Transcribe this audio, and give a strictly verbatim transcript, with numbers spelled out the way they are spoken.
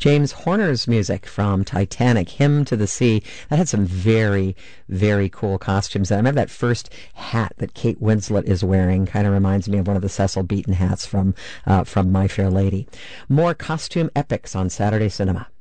James Horner's music from Titanic, Hymn to the Sea. That had some very, very cool costumes. I remember that first hat that Kate Winslet is wearing. Kind of reminds me of one of the Cecil Beaton hats from uh, from My Fair Lady. More costume epics on Saturday Cinema.